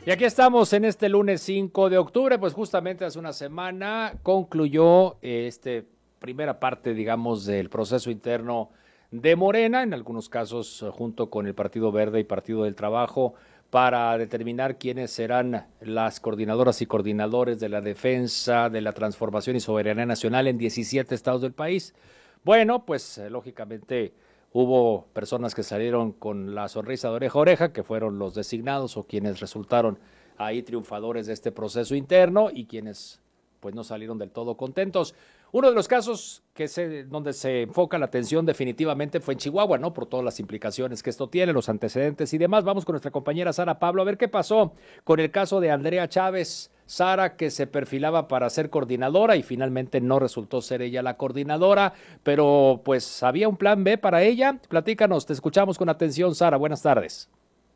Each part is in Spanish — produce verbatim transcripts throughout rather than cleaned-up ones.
Y aquí estamos en este lunes cinco de octubre, pues justamente hace una semana concluyó este primera parte, digamos, del proceso interno de Morena, en algunos casos junto con el Partido Verde y Partido del Trabajo, para determinar quiénes serán las coordinadoras y coordinadores de la defensa, de la transformación y soberanía nacional en diecisiete estados del país. Bueno, pues lógicamente hubo personas que salieron con la sonrisa de oreja a oreja, que fueron los designados o quienes resultaron ahí triunfadores de este proceso interno y quienes pues no salieron del todo contentos. Uno de los casos que se, donde se enfoca la atención definitivamente fue en Chihuahua, ¿no? Por todas las implicaciones que esto tiene, los antecedentes y demás. Vamos con nuestra compañera Sara Pablo a ver qué pasó con el caso de Andrea Chávez. Sara, que se perfilaba para ser coordinadora y finalmente no resultó ser ella la coordinadora, pero pues había un plan B para ella. Platícanos, te escuchamos con atención, Sara. Buenas tardes.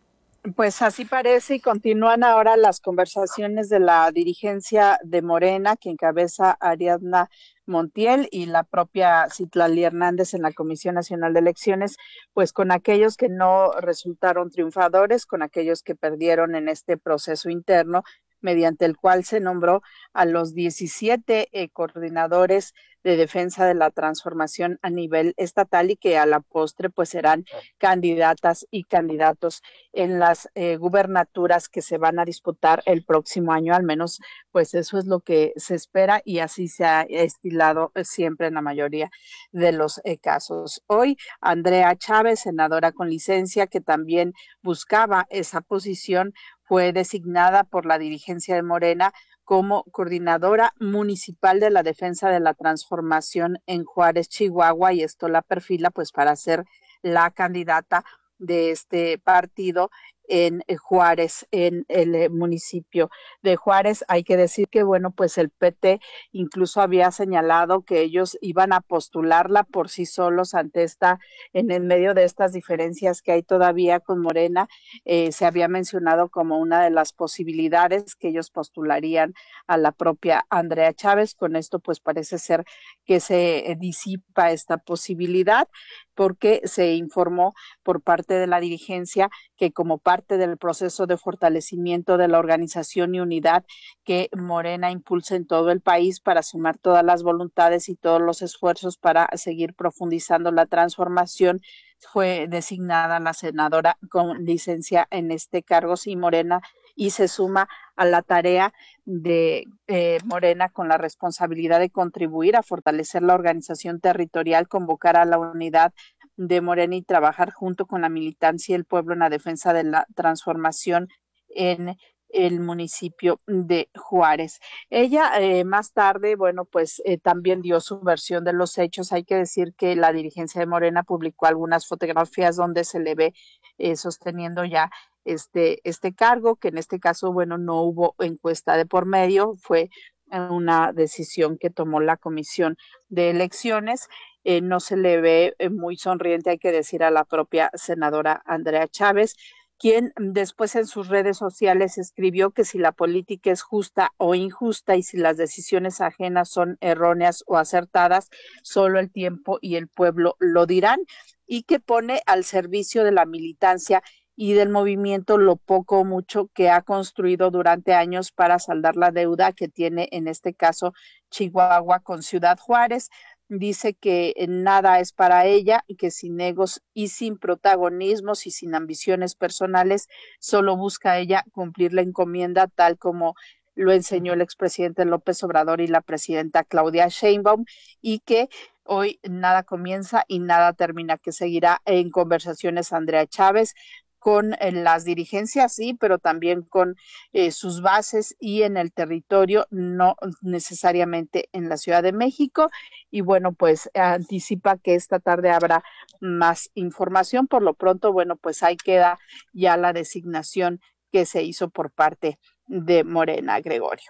Pues así parece y continúan ahora las conversaciones de la dirigencia de Morena que encabeza Ariadna Montiel y la propia Citlali Hernández en la Comisión Nacional de Elecciones, pues con aquellos que no resultaron triunfadores, con aquellos que perdieron en este proceso interno, mediante el cual se nombró a los diecisiete eh, coordinadores de defensa de la transformación a nivel estatal y que a la postre pues serán candidatas y candidatos en las eh, gubernaturas que se van a disputar el próximo año, al menos pues eso es lo que se espera y así se ha estilado siempre en la mayoría de los eh, casos. Hoy Andrea Chávez, senadora con licencia, que también buscaba esa posición, fue designada por la dirigencia de Morena como coordinadora municipal de la defensa de la transformación en Juárez, Chihuahua, y esto la perfila pues para ser la candidata de este partido en Juárez, en el municipio de Juárez. Hay que decir que, bueno, pues el P T incluso había señalado que ellos iban a postularla por sí solos ante esta, en el medio de estas diferencias que hay todavía con Morena, eh, se había mencionado como una de las posibilidades que ellos postularían a la propia Andrea Chávez. Con esto, pues parece ser que se disipa esta posibilidad, porque se informó por parte de la dirigencia que como parte del proceso de fortalecimiento de la organización y unidad que Morena impulsa en todo el país para sumar todas las voluntades y todos los esfuerzos para seguir profundizando la transformación, fue designada la senadora con licencia en este cargo, sí, Morena, y se suma a la tarea de eh, Morena con la responsabilidad de contribuir a fortalecer la organización territorial, convocar a la unidad de Morena y trabajar junto con la militancia y el pueblo en la defensa de la transformación en el municipio de Juárez. Ella eh, más tarde, bueno, pues eh, también dio su versión de los hechos. Hay que decir que la dirigencia de Morena publicó algunas fotografías donde se le ve eh, sosteniendo ya este, este cargo, que en este caso, bueno, no hubo encuesta de por medio, fue una decisión que tomó la Comisión de Elecciones. Eh, no se le ve eh, muy sonriente, hay que decir, a la propia senadora Andrea Chávez, quien después en sus redes sociales escribió que si la política es justa o injusta y si las decisiones ajenas son erróneas o acertadas, solo el tiempo y el pueblo lo dirán, y que pone al servicio de la militancia y del movimiento lo poco o mucho que ha construido durante años para saldar la deuda que tiene en este caso Chihuahua con Ciudad Juárez. Dice que nada es para ella y que sin egos y sin protagonismos y sin ambiciones personales, solo busca ella cumplir la encomienda tal como lo enseñó el expresidente López Obrador y la presidenta Claudia Sheinbaum, y que hoy nada comienza y nada termina, que seguirá en conversaciones Andrea Chávez con eh, las dirigencias, sí, pero también con eh, sus bases y en el territorio, no necesariamente en la Ciudad de México. Y bueno, pues anticipa que esta tarde habrá más información. Por lo pronto, bueno, pues ahí queda ya la designación que se hizo por parte de Morena, Gregorio.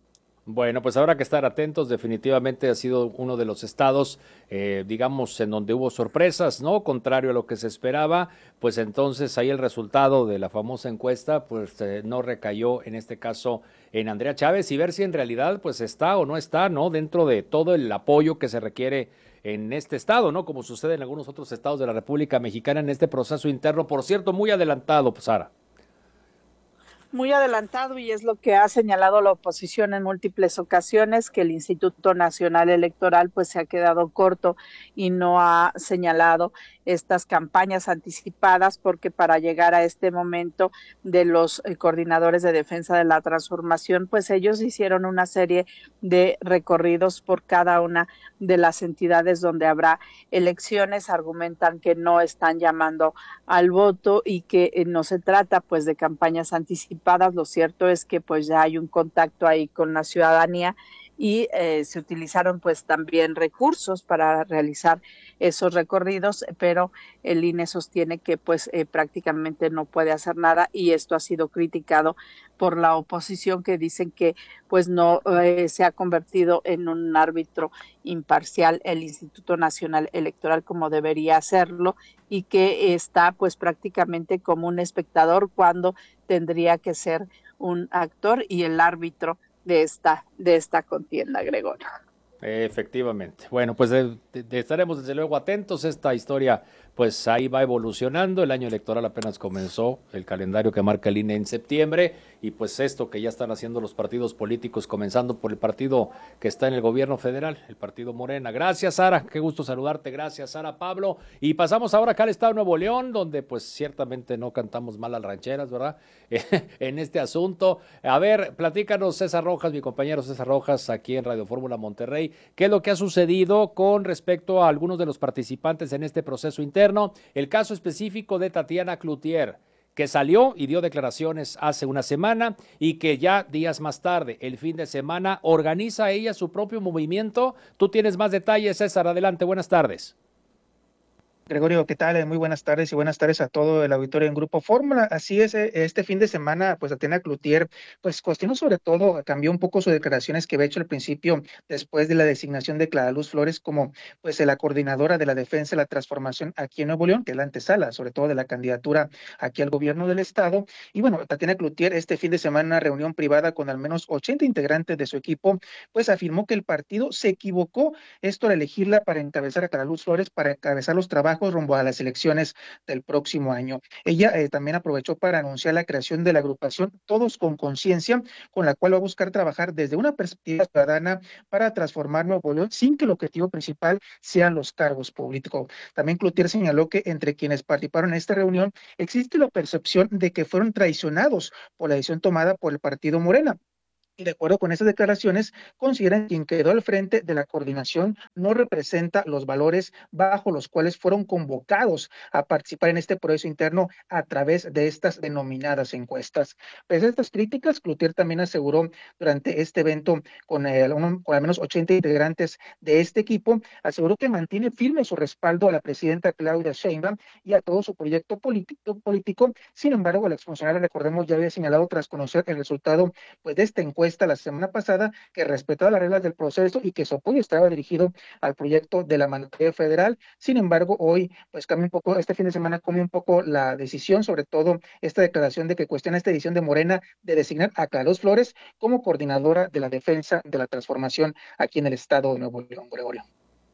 Bueno, pues habrá que estar atentos. Definitivamente ha sido uno de los estados, eh, digamos, en donde hubo sorpresas, ¿no? Contrario a lo que se esperaba, pues entonces ahí el resultado de la famosa encuesta, pues eh, no recayó en este caso en Andrea Chávez y ver si en realidad, pues está o no está, ¿no? Dentro de todo el apoyo que se requiere en este estado, ¿no? Como sucede en algunos otros estados de la República Mexicana en este proceso interno, por cierto, muy adelantado, pues Sara. muy adelantado y es lo que ha señalado la oposición en múltiples ocasiones, que el Instituto Nacional Electoral pues se ha quedado corto y no ha señalado estas campañas anticipadas, porque para llegar a este momento de los eh, coordinadores de defensa de la transformación, pues ellos hicieron una serie de recorridos por cada una de las entidades donde habrá elecciones, argumentan que no están llamando al voto y que eh, no se trata pues de campañas anticipadas. Lo cierto es que pues ya hay un contacto ahí con la ciudadanía y eh, se utilizaron pues también recursos para realizar esos recorridos, pero el I N E sostiene que pues eh, prácticamente no puede hacer nada y esto ha sido criticado por la oposición, que dicen que pues no eh, se ha convertido en un árbitro imparcial el Instituto Nacional Electoral como debería hacerlo, y que está pues prácticamente como un espectador cuando tendría que ser un actor y el árbitro de esta, de esta contienda, Gregorio. Efectivamente. Bueno, pues de, de, de estaremos desde luego atentos. Esta historia, pues ahí va evolucionando. El año electoral apenas comenzó, el calendario que marca el I N E en septiembre, y pues esto que ya están haciendo los partidos políticos, comenzando por el partido que está en el gobierno federal, el partido Morena. Gracias, Sara, qué gusto saludarte. Gracias, Sara, Pablo. Y pasamos ahora acá al estado de Nuevo León, donde pues ciertamente no cantamos mal las rancheras, ¿verdad? En este asunto. A ver, platícanos, César Rojas, mi compañero César Rojas, aquí en Radio Fórmula Monterrey. ¿Qué es lo que ha sucedido con respecto a algunos de los participantes en este proceso interno? El caso específico de Tatiana Cloutier, que salió y dio declaraciones hace una semana y que ya días más tarde, el fin de semana, organiza ella su propio movimiento. Tú tienes más detalles, César, adelante, buenas tardes. Gregorio, ¿qué tal? Muy buenas tardes y buenas tardes a todo el auditorio en Grupo Fórmula. Así es, este fin de semana, pues Tatiana Cloutier, pues cuestionó sobre todo, cambió un poco sus declaraciones que había hecho al principio, después de la designación de Clara Luz Flores como pues la coordinadora de la defensa y la transformación aquí en Nuevo León, que es la antesala, sobre todo de la candidatura aquí al gobierno del estado. Y bueno, Tatiana Cloutier este fin de semana, en una reunión privada con al menos ochenta integrantes de su equipo, pues afirmó que el partido se equivocó, esto al elegirla para encabezar a Clara Luz Flores, para encabezar los trabajos rumbo a las elecciones del próximo año. Ella eh, también aprovechó para anunciar la creación de la agrupación Todos con Conciencia, con la cual va a buscar trabajar desde una perspectiva ciudadana para transformar Nuevo León sin que el objetivo principal sean los cargos políticos. También Cloutier señaló que entre quienes participaron en esta reunión existe la percepción de que fueron traicionados por la decisión tomada por el partido Morena. Y de acuerdo con esas declaraciones, consideran que quien quedó al frente de la coordinación no representa los valores bajo los cuales fueron convocados a participar en este proceso interno a través de estas denominadas encuestas. Pese a estas críticas, Cloutier también aseguró durante este evento con, el, con al menos ochenta integrantes de este equipo, aseguró que mantiene firme su respaldo a la presidenta Claudia Sheinbaum y a todo su proyecto político. político. Sin embargo, el exfuncionario, recordemos, ya había señalado tras conocer el resultado pues, de esta encuesta la semana pasada, que respetaba las reglas del proceso y que su apoyo estaba dirigido al proyecto de la mandataria federal. Sin embargo, hoy pues cambia un poco, este fin de semana cambia un poco la decisión, sobre todo esta declaración de que cuestiona esta decisión de Morena de designar a Clara Luz Flores como coordinadora de la defensa de la transformación aquí en el estado de Nuevo León, Gregorio.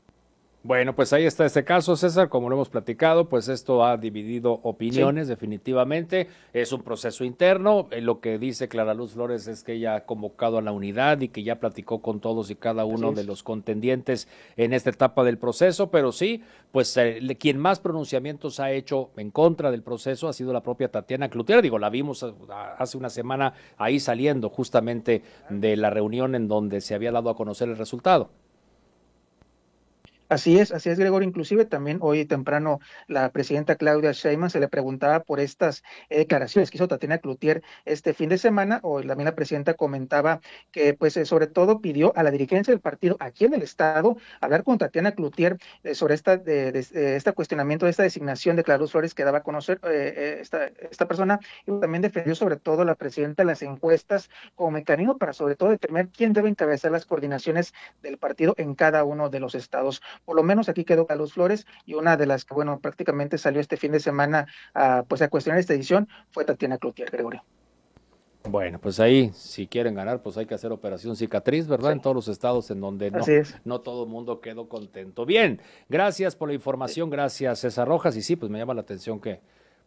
Bueno, pues ahí está este caso, César, como lo hemos platicado, pues esto ha dividido opiniones, sí. Definitivamente, es un proceso interno, eh, lo que dice Clara Luz Flores es que ella ha convocado a la unidad y que ya platicó con todos y cada uno de los contendientes en esta etapa del proceso, pero sí, pues eh, quien más pronunciamientos ha hecho en contra del proceso ha sido la propia Tatiana Cloutier. Digo, la vimos hace una semana ahí saliendo justamente de la reunión en donde se había dado a conocer el resultado. Así es, así es, Gregorio. Inclusive también hoy temprano la presidenta Claudia Sheinbaum se le preguntaba por estas eh, declaraciones que hizo Tatiana Cloutier este fin de semana. Hoy también la presidenta comentaba que pues eh, sobre todo pidió a la dirigencia del partido aquí en el estado hablar con Tatiana Cloutier eh, sobre esta de, de, de, este cuestionamiento de esta designación de Clara Luz Flores que daba a conocer eh, eh, esta, esta persona, y también defendió sobre todo la presidenta las encuestas como mecanismo para sobre todo determinar quién debe encabezar las coordinaciones del partido en cada uno de los estados. Por lo menos aquí quedó Clara Luz Flores, y una de las que, bueno, prácticamente salió este fin de semana a, pues a cuestionar esta edición fue Tatiana Cloutier, Gregorio. Bueno, pues ahí, si quieren ganar, pues hay que hacer operación cicatriz, ¿verdad? Sí. En todos los estados en donde no, no todo el mundo quedó contento. Bien, gracias por la información, sí. Gracias, César Rojas, y sí, pues me llama la atención que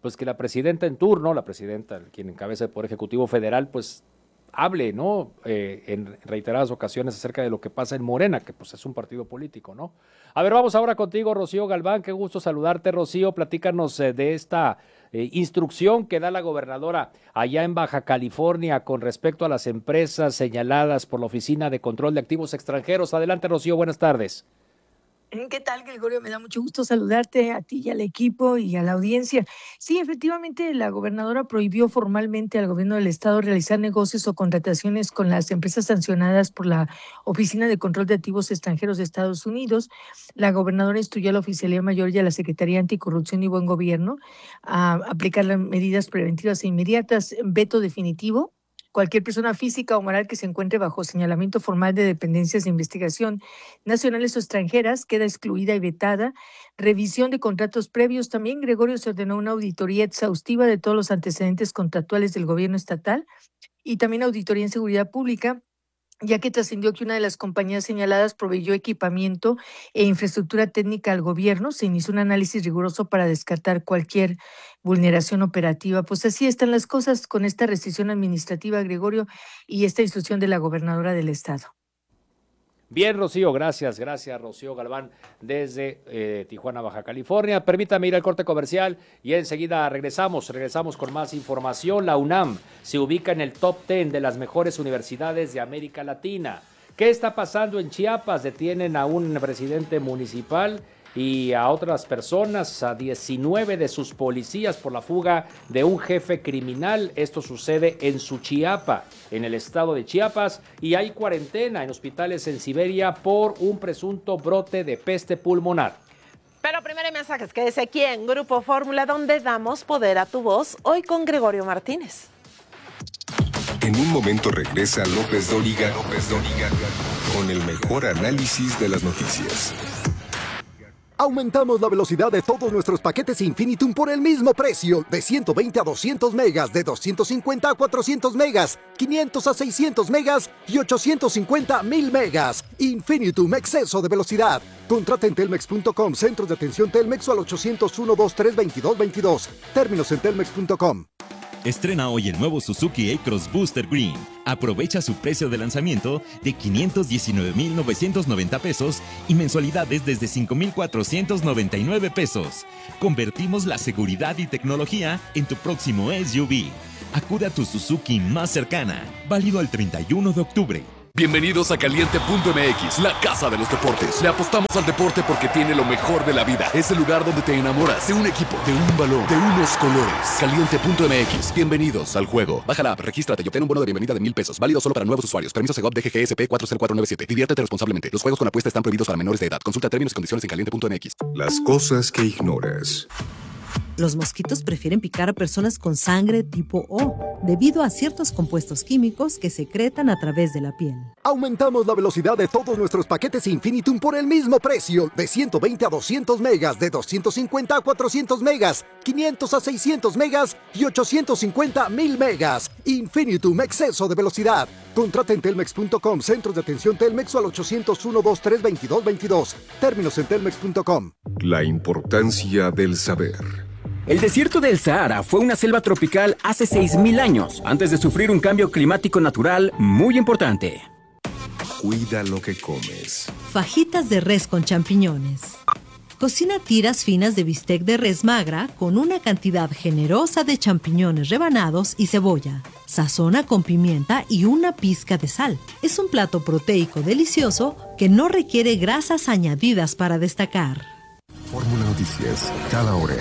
pues que la presidenta en turno, la presidenta, quien encabeza el Poder Ejecutivo Federal, pues hable, ¿no? Eh, en reiteradas ocasiones acerca de lo que pasa en Morena, que pues es un partido político, ¿no? A ver, vamos ahora contigo, Rocío Galván, qué gusto saludarte, Rocío, platícanos eh, de esta eh, instrucción que da la gobernadora allá en Baja California con respecto a las empresas señaladas por la Oficina de Control de Activos Extranjeros. Adelante, Rocío, buenas tardes. ¿Qué tal, Gregorio? Me da mucho gusto saludarte a ti y al equipo y a la audiencia. Sí, efectivamente, la gobernadora prohibió formalmente al gobierno del estado realizar negocios o contrataciones con las empresas sancionadas por la Oficina de Control de Activos Extranjeros de Estados Unidos. La gobernadora instruyó a la Oficialía Mayor y a la Secretaría Anticorrupción y Buen Gobierno a aplicar las medidas preventivas e inmediatas, veto definitivo. Cualquier persona física o moral que se encuentre bajo señalamiento formal de dependencias de investigación nacionales o extranjeras queda excluida y vetada. Revisión de contratos previos. También, Gregorio, se ordenó una auditoría exhaustiva de todos los antecedentes contractuales del gobierno estatal y también auditoría en seguridad pública, ya que trascendió que una de las compañías señaladas proveyó equipamiento e infraestructura técnica al gobierno. Se inició un análisis riguroso para descartar cualquier vulneración operativa. Pues así están las cosas con esta restricción administrativa, Gregorio, y esta instrucción de la gobernadora del estado. Bien, Rocío, gracias, gracias, Rocío Galván, desde eh, Tijuana, Baja California. Permítame ir al corte comercial y enseguida regresamos, regresamos con más información. La UNAM se ubica en el top diez de las mejores universidades de América Latina. ¿Qué está pasando en Chiapas? Detienen a un presidente municipal y a otras personas, a diecinueve de sus policías por la fuga de un jefe criminal. Esto sucede en Suchiapa, en el estado de Chiapas, y hay cuarentena en hospitales en Siberia por un presunto brote de peste pulmonar. Pero primero hay mensajes, quédese aquí en Grupo Fórmula, donde damos poder a tu voz, hoy con Gregorio Martínez. En un momento regresa López Dóriga, López Dóriga, con el mejor análisis de las noticias. Aumentamos la velocidad de todos nuestros paquetes Infinitum por el mismo precio, de ciento veinte a doscientos megas, de doscientos cincuenta a cuatrocientos megas, quinientos a seiscientos megas y ochocientos cincuenta a mil megas. Infinitum, exceso de velocidad. Contrata en telmex punto com, centros de atención Telmex o al ochocientos uno, veintitrés, veintidós, veintidós. Términos en telmex punto com. Estrena hoy el nuevo Suzuki A-Cross Booster Green. Aprovecha su precio de lanzamiento de quinientos diecinueve mil novecientos noventa pesos y mensualidades desde cinco mil cuatrocientos noventa y nueve pesos. Convertimos la seguridad y tecnología en tu próximo S U V. Acude a tu Suzuki más cercana. Válido el treinta y uno de octubre. Bienvenidos a Caliente punto M X, la casa de los deportes. Le apostamos al deporte porque tiene lo mejor de la vida. Es el lugar donde te enamoras de un equipo, de un balón, de unos colores. Caliente punto M X, bienvenidos al juego. Baja la app, regístrate y obtén un bono de bienvenida de mil pesos. Válido solo para nuevos usuarios. Permiso Segov D G G S P cuatro cero cuatro nueve siete. Diviértete responsablemente. Los juegos con apuesta están prohibidos para menores de edad. Consulta términos y condiciones en Caliente punto M X. Las cosas que ignoras. Los mosquitos prefieren picar a personas con sangre tipo O, debido a ciertos compuestos químicos que secretan a través de la piel. Aumentamos la velocidad de todos nuestros paquetes Infinitum por el mismo precio, de ciento veinte a doscientos megas, de doscientos cincuenta a cuatrocientos megas, quinientos a seiscientos megas y ochocientos cincuenta a mil megas. Infinitum, exceso de velocidad. Contrata en telmex punto com, centros de atención Telmex o al ochocientos uno, veintitrés, veintidós, veintidós. Términos en telmex punto com. La importancia del saber. El desierto del Sahara fue una selva tropical hace seis mil años, antes de sufrir un cambio climático natural muy importante. Cuida lo que comes. Fajitas de res con champiñones. Cocina tiras finas de bistec de res magra con una cantidad generosa de champiñones rebanados y cebolla. Sazona con pimienta y una pizca de sal. Es un plato proteico delicioso que no requiere grasas añadidas para destacar. Fórmula Noticias, cada hora.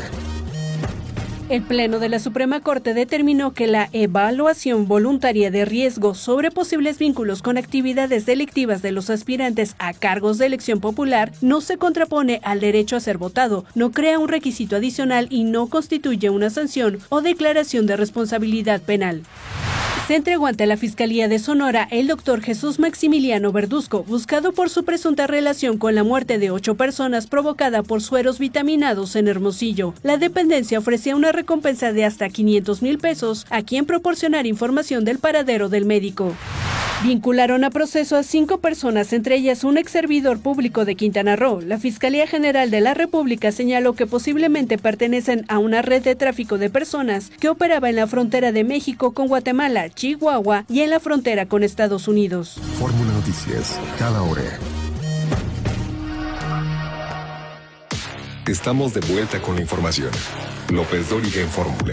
El Pleno de la Suprema Corte determinó que la evaluación voluntaria de riesgo sobre posibles vínculos con actividades delictivas de los aspirantes a cargos de elección popular no se contrapone al derecho a ser votado, no crea un requisito adicional y no constituye una sanción o declaración de responsabilidad penal. Se entregó ante la Fiscalía de Sonora el doctor Jesús Maximiliano Verduzco, buscado por su presunta relación con la muerte de ocho personas provocada por sueros vitaminados en Hermosillo. La dependencia ofrecía una recompensa de hasta quinientos mil pesos a quien proporcionara información del paradero del médico. Vincularon a proceso a cinco personas, entre ellas un ex servidor público de Quintana Roo. La Fiscalía General de la República señaló que posiblemente pertenecen a una red de tráfico de personas que operaba en la frontera de México con Guatemala, Chihuahua y en la frontera con Estados Unidos. Fórmula Noticias, cada hora. Estamos de vuelta con la información. López Dóriga en Fórmula.